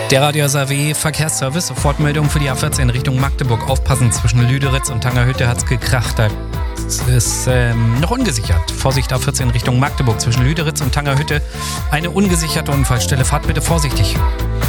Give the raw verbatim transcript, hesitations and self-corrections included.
Der Radio S R W Verkehrsservice, Sofortmeldung für die A vierzehn Richtung Magdeburg. Aufpassen, zwischen Lüderitz und Tangerhütte hat's gekracht. Da ist ähm, noch ungesichert. Vorsicht, A vierzehn Richtung Magdeburg. Zwischen Lüderitz und Tangerhütte eine ungesicherte Unfallstelle. Fahrt bitte vorsichtig.